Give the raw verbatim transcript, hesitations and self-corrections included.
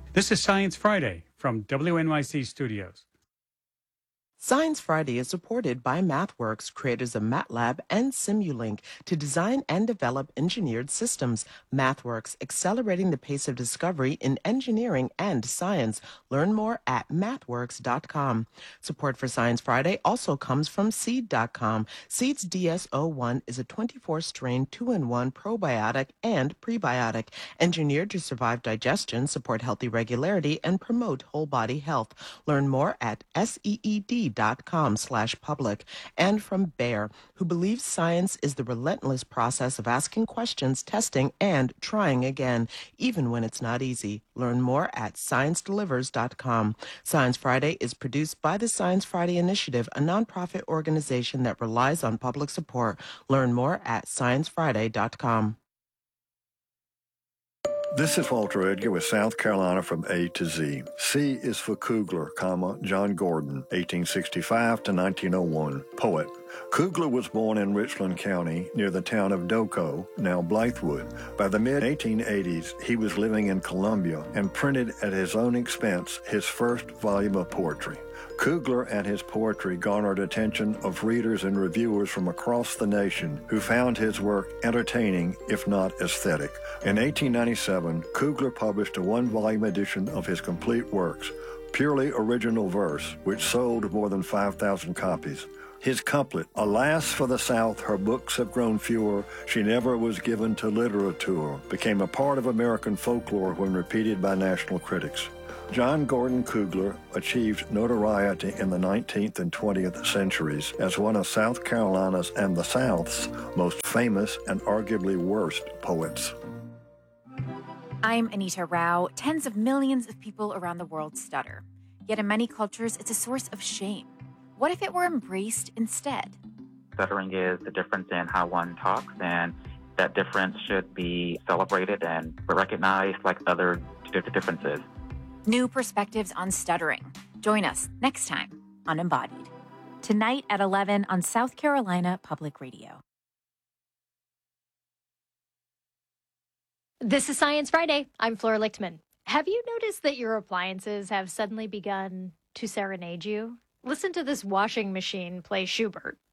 This is Science Friday from W N Y C Studios. Science Friday is supported by MathWorks, creators of MATLAB and Simulink, to design and develop engineered systems. MathWorks, accelerating the pace of discovery in engineering and science. Learn more at mathworks dot com. Support for Science Friday also comes from seed dot com. Seed's D S O one is a twenty-four strain two in one probiotic and prebiotic, engineered to survive digestion, support healthy regularity, and promote whole body health. Learn more at seed dot com slash public. And from Bayer, who believes science is the relentless process of asking questions, testing, and trying again, even when it's not easy. Learn more at science delivers dot com. Science Friday is produced by the Science Friday Initiative, a nonprofit organization that relies on public support. Learn more at science friday dot com. This is Walter Edgar with South Carolina from A to Z. C is for Kugler, comma, John Gordon, eighteen sixty-five to nineteen oh one, poet. Kugler was born in Richland County near the town of Doco, now Blythewood. By the mid eighteen eighties, he was living in Columbia and printed at his own expense his first volume of poetry. Kugler and his poetry garnered attention of readers and reviewers from across the nation who found his work entertaining, if not aesthetic. In eighteen ninety-seven, Kugler published a one-volume edition of his complete works, purely original verse, which sold more than five thousand copies. His couplet, "Alas for the South, her books have grown fewer, she never was given to literature," became a part of American folklore when repeated by national critics. John Gordon Kugler achieved notoriety in the nineteenth and twentieth centuries as one of South Carolina's and the South's most famous and arguably worst poets. I'm Anita Rao. Tens of millions of people around the world stutter. Yet in many cultures, it's a source of shame. What if it were embraced instead? Stuttering is the difference in how one talks, and that difference should be celebrated and recognized like other differences. New perspectives on stuttering. Join us next time on Embodied. Tonight at eleven on South Carolina Public Radio. This is Science Friday. I'm Flora Lichtman. Have you noticed that your appliances have suddenly begun to serenade you? Listen to this washing machine play Schubert.